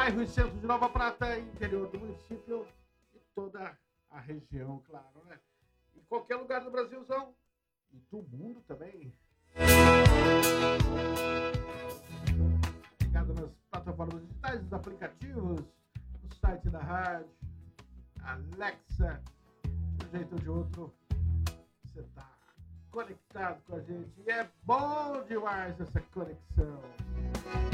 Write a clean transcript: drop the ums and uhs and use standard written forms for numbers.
bairro e centro de Nova Prata, interior do município e toda a região, claro, né? Em qualquer lugar do Brasilzão e do mundo também. Ligado nas plataformas digitais, nos aplicativos, no site da rádio, Alexa, de um jeito ou de outro, você está conectado com a gente. E é bom demais essa conexão.